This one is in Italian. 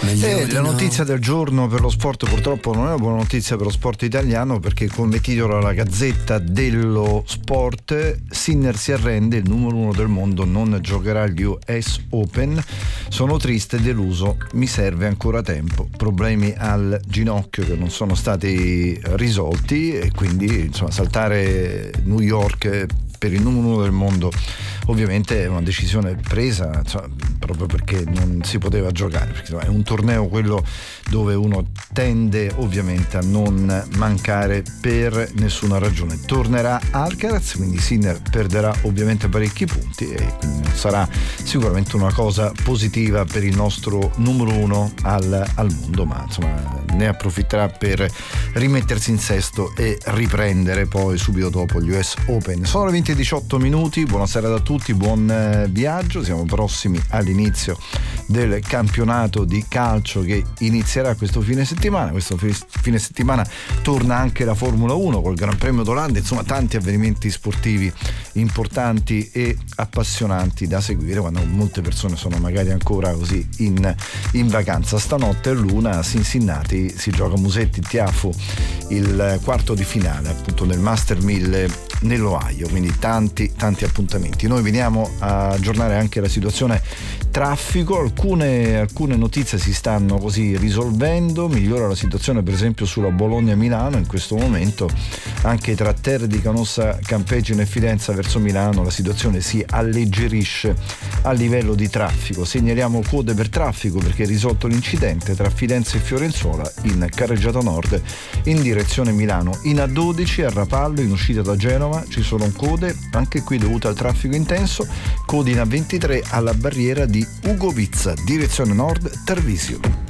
La notizia del giorno per lo sport purtroppo non è una buona notizia per lo sport italiano, perché come titola la Gazzetta dello Sport, Sinner si arrende, il numero 1 del mondo non giocherà agli US Open, sono triste e deluso, mi serve ancora tempo, problemi al ginocchio che non sono stati risolti e quindi insomma saltare New York per il numero 1 del mondo ovviamente è una decisione presa proprio perché non si poteva giocare, perché è un torneo quello dove uno tende ovviamente a non mancare per nessuna ragione. Tornerà Alcaraz, quindi Sinner perderà ovviamente parecchi punti e quindi non sarà sicuramente una cosa positiva per il nostro numero 1 al mondo, ma insomma ne approfitterà per rimettersi in sesto e riprendere poi subito dopo gli US Open. Sono le 20:18, buonasera da tutti, buon viaggio, siamo prossimi all'inizio del campionato di calcio che inizierà questo fine settimana. Questo fine settimana torna anche la Formula 1 col Gran Premio d'Olanda, insomma tanti avvenimenti sportivi importanti e appassionanti da seguire quando molte persone sono magari ancora così in vacanza. Stanotte all'una a Cincinnati si gioca Musetti Tiafoe il quarto di finale appunto nel Master 1000 nell'Ohio, quindi tanti appuntamenti. Noi veniamo a aggiornare anche la situazione traffico, alcune notizie si stanno così risolvendo, migliora la situazione per esempio sulla Bologna-Milano in questo momento, anche tra Terre di Canossa, Campegino e Fidenza verso Milano la situazione si alleggerisce a livello di traffico. Segnaliamo code per traffico perché è risolto l'incidente tra Fidenza e Fiorenzuola in carreggiata nord in direzione Milano. In A12 a Rapallo in uscita da Genova ci sono code anche qui dovute al traffico intenso, code in A23 alla barriera di Ugovizza direzione nord Tarvisio.